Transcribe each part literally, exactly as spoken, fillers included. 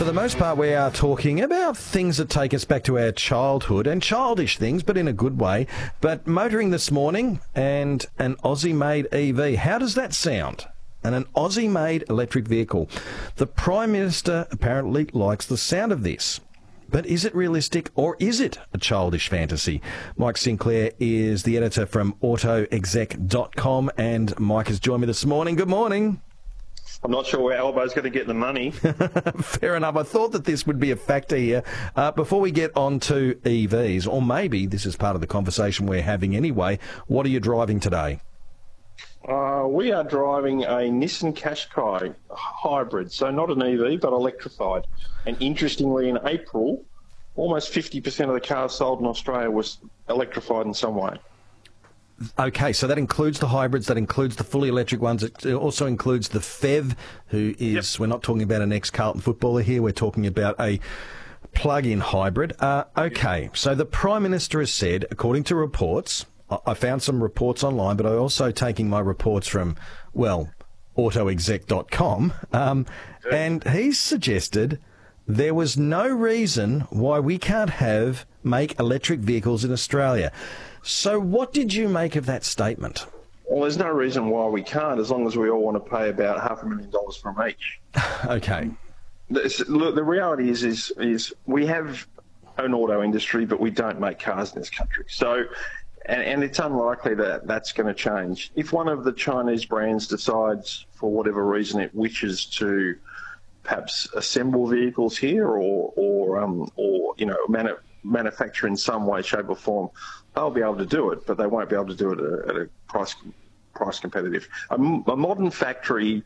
for the most part, we are talking about things that take us back to our childhood, and childish things, but in a good way. But motoring this morning and an Aussie-made E V. How does that sound? And an Aussie-made electric vehicle. The Prime Minister apparently likes the sound of this. But is it realistic, or is it a childish fantasy? Mike Sinclair is the editor from auto exec dot com, and Mike has joined me this morning. Good morning. I'm not sure where Albo's going to get the money. Fair enough. I thought that this would be a factor here. Uh, before we get on to E Vs, or maybe this is part of the conversation we're having anyway, what are you driving today? Uh, we are driving a Nissan Qashqai hybrid, so not an E V, but electrified. And interestingly, in April, almost fifty percent of the cars sold in Australia was electrified in some way. Okay, so that includes the hybrids, that includes the fully electric ones, it also includes the F E V, who is, yep. We're not talking about an ex-Carlton footballer here, we're talking about a plug-in hybrid. Uh, okay, so the Prime Minister has said, according to reports, I found some reports online, but I'm also taking my reports from, well, auto exec dot com, um, and he's suggested there was no reason why we can't have make electric vehicles in Australia. So what did you make of that statement? Well, there's no reason why we can't, as long as we all want to pay about half a million dollars from each. Okay. This, look, the reality is, is, is we have an auto industry, but we don't make cars in this country. So, and, and it's unlikely that that's going to change. If one of the Chinese brands decides, for whatever reason, it wishes to perhaps assemble vehicles here, or, or, um, or you know, manu- manufacture in some way, shape, or form, they'll be able to do it, but they won't be able to do it at a, at a price price competitive. A, a modern factory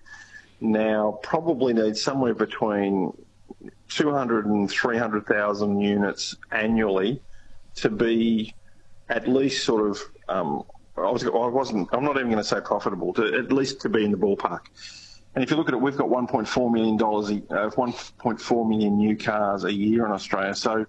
now probably needs somewhere between two hundred and three hundred thousand units annually to be at least sort of, um, I, was, I wasn't, I'm not even going to say profitable, to at least to be in the ballpark. And if you look at it, we've got one point four million dollars, uh, one point four million new cars a year in Australia. So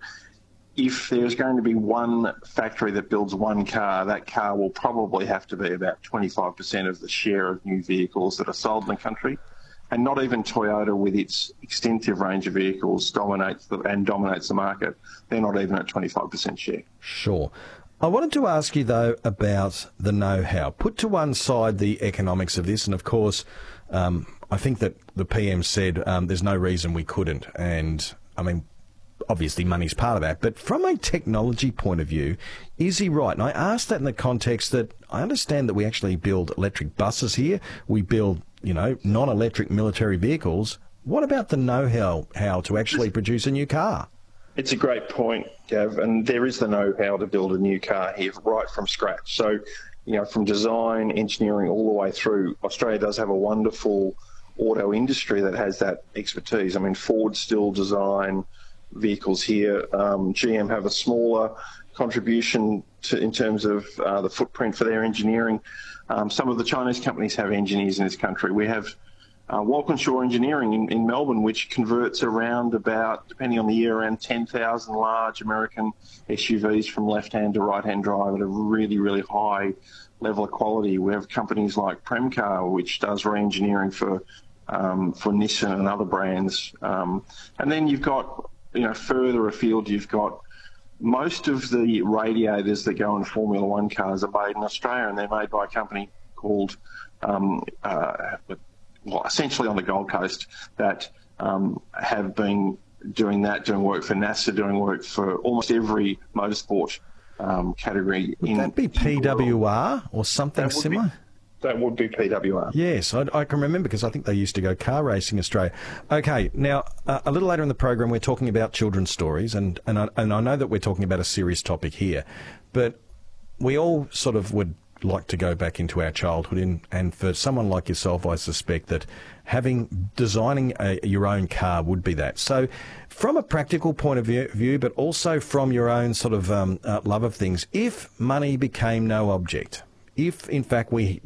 if there's going to be one factory that builds one car, that car will probably have to be about twenty-five percent of the share of new vehicles that are sold in the country. And not even Toyota, with its extensive range of vehicles, dominates the, and dominates the market. They're not even at twenty-five percent share. Sure. I wanted to ask you, though, about the know-how. Put to one side the economics of this, and of course, um, I think that the P M said um, there's no reason we couldn't. And, I mean, obviously money's part of that. But from a technology point of view, is he right? And I ask that in the context that I understand that we actually build electric buses here. We build, you know, non-electric military vehicles. What about the know-how how to actually produce a new car? It's a great point, Gav, and there is the know-how to build a new car here right from scratch. So, you know, from design, engineering, all the way through, Australia does have a wonderful auto industry that has that expertise. I mean, Ford still design vehicles here. Um, G M have a smaller contribution to, in terms of uh, the footprint for their engineering. Um, some of the Chinese companies have engineers in this country. We have uh, Walkinshaw Engineering in, in Melbourne, which converts around about, depending on the year, around ten thousand large American S U Vs from left-hand to right-hand drive at a really, really high level of quality. We have companies like Premcar, which does re-engineering for um, for Nissan and other brands. Um, and then you've got, you know, further afield, you've got most of the radiators that go in Formula One cars are made in Australia, and they're made by a company called, um, uh, well, essentially on the Gold Coast, that um, have been doing that, doing work for NASA, doing work for almost every motorsport um, category. Would in, that be P W R or something that similar? Be, that would be P W R. Yes, I, I can remember because I think they used to go car racing in Australia. Okay, now, uh, a little later in the program, we're talking about children's stories, and, and, I, and I know that we're talking about a serious topic here, but we all sort of would like to go back into our childhood, in, and for someone like yourself, I suspect that having designing a, your own car would be that. So from a practical point of view, view but also from your own sort of um, uh, love of things, if money became no object, if in fact we